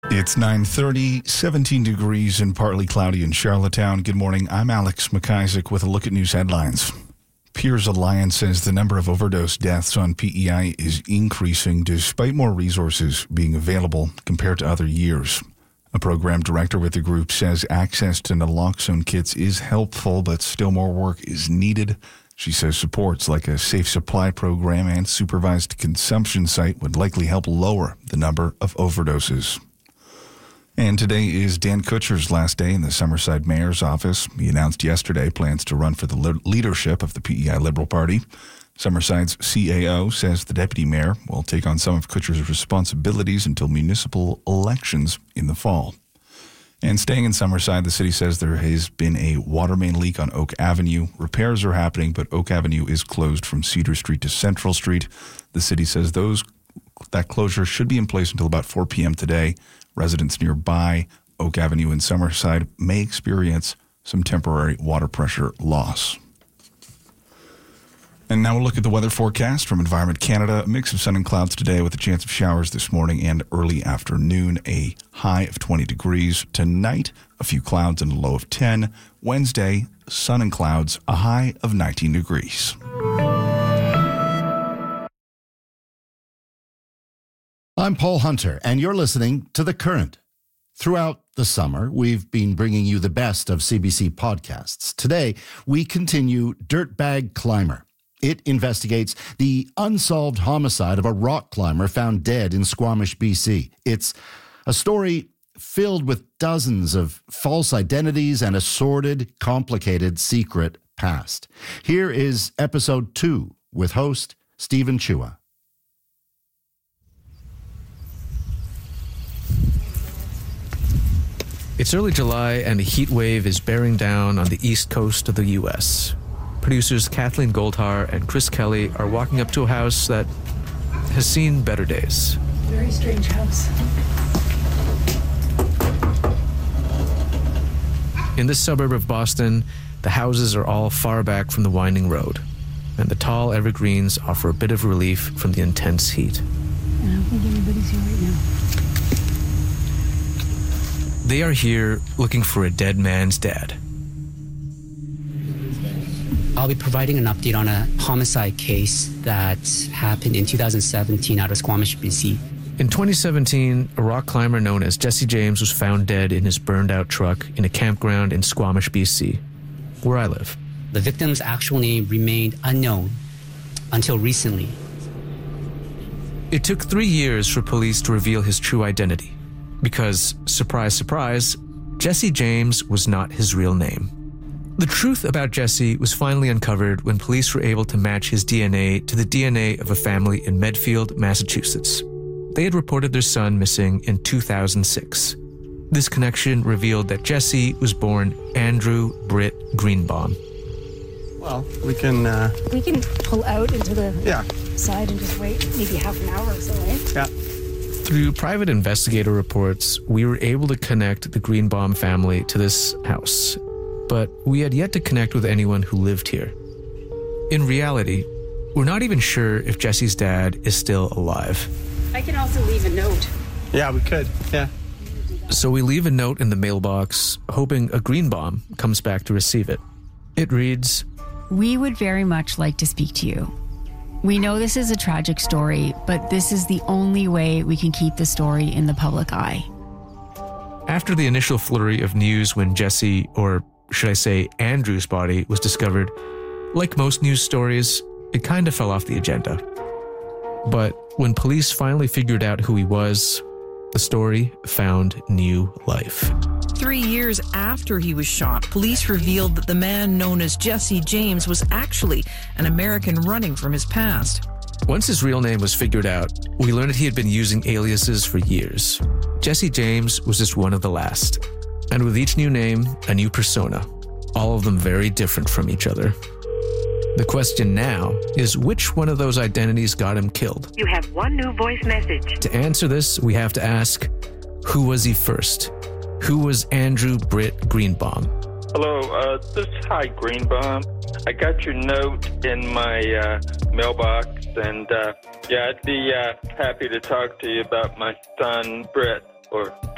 It's 9:30, 17 degrees and partly cloudy in Charlottetown. Good morning. I'm Alex McIsaac with a look at news headlines. Peers Alliance says the number of overdose deaths on PEI is increasing despite more resources being available compared to other years. A program director with the group says access to naloxone kits is helpful, but still more work is needed. She says supports like a safe supply program and supervised consumption site would likely help lower the number of overdoses. And today is Dan Kutcher's last day in the Summerside mayor's office. He announced yesterday plans to run for the leadership of the PEI Liberal Party. Summerside's CAO says the deputy mayor will take on some of Kutcher's responsibilities until municipal elections in the fall. And staying in Summerside, the city says there has been a water main leak on Oak Avenue. Repairs are happening, but Oak Avenue is closed from Cedar Street to Central Street. The city says that closure should be in place until about 4 p.m. today. Residents nearby Oak Avenue in Summerside may experience some temporary water pressure loss. And now we'll look at the weather forecast from Environment Canada. A mix of sun and clouds today with a chance of showers this morning and early afternoon. A high of 20 degrees. Tonight, a few clouds and a low of 10. Wednesday, sun and clouds, a high of 19 degrees. I'm Paul Hunter, and you're listening to The Current. Throughout the summer, we've been bringing you the best of CBC podcasts. Today, we continue Dirtbag Climber. It investigates the unsolved homicide of a rock climber found dead in Squamish, BC. It's a story filled with dozens of false identities and a sordid, complicated, secret past. Here is episode 2 with host Stephen Chua. It's early July and a heat wave is bearing down on the east coast of the U.S. Producers Kathleen Goldhar and Chris Kelly are walking up to a house that has seen better days. Very strange house. In this suburb of Boston, the houses are all far back from the winding road, and the tall evergreens offer a bit of relief from the intense heat. I don't think anybody's here right now. They are here looking for a dead man's dad. I'll be providing an update on a homicide case that happened in 2017 out of Squamish, BC. In 2017, a rock climber known as Jesse James was found dead in his burned-out truck in a campground in Squamish, BC, where I live. The victim's actual name remained unknown until recently. It took 3 years for police to reveal his true identity. Because, surprise, surprise, Jesse James was not his real name. The truth about Jesse was finally uncovered when police were able to match his DNA to the DNA of a family in Medfield, Massachusetts. They had reported their son missing in 2006. This connection revealed that Jesse was born Andrew Britt Greenbaum. Well, we can pull out into the side and just wait maybe half an hour or so, eh? Yeah. Through private investigator reports, we were able to connect the Greenbaum family to this house, but we had yet to connect with anyone who lived here. In reality, we're not even sure if Jesse's dad is still alive. I can also leave a note. Yeah, we could. Yeah. So we leave a note in the mailbox, hoping a Greenbaum comes back to receive it. It reads, "We would very much like to speak to you. We know this is a tragic story, but this is the only way we can keep the story in the public eye." After the initial flurry of news when Jesse, or should I say Andrew's body, was discovered, like most news stories, it kind of fell off the agenda. But when police finally figured out who he was, the story found new life. 3 years after he was shot, police revealed that the man known as Jesse James was actually an American running from his past. Once his real name was figured out, we learned that he had been using aliases for years. Jesse James was just one of the last. And with each new name, a new persona, all of them very different from each other. The question now is which one of those identities got him killed? You have one new voice message. To answer this, we have to ask, who was he first? Who was Andrew Britt Greenbaum? Hello, this is Hi Greenbaum. I got your note in my mailbox, and I'd be happy to talk to you about my son, Britt, or